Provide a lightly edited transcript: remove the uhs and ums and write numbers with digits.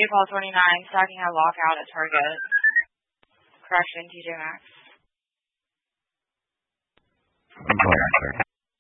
Call 29, stacking a lockout at Target. Correction, TJ Maxx. I'm going on, sir.